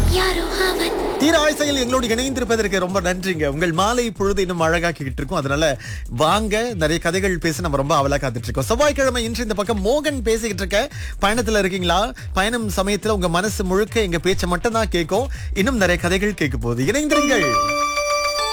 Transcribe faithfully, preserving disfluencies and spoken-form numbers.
தீராய்சையில் எங்களோடு இணைந்திருப்பதற்கு ரொம்ப நன்றிங்க. உங்கள் மாலை பொழுது இன்னும் அழகாக்கிட்டு இருக்கோம். அதனால வாங்க, நிறைய கதைகள் பேச நம்ம ரொம்ப அவலா காத்துட்டு இருக்கோம். செவ்வாய்க்கிழமை இன்று இந்த பக்கம் மோகன் பேசிக்கிட்டு இருக்க. பயணத்துல இருக்கீங்களா? பயணம் சமயத்துல உங்க மனசு முழுக்க எங்க பேச்ச மட்டும் தான் கேட்கும். இன்னும் நிறைய கதைகள் கேட்க போகுது. இணைந்திருங்கள்.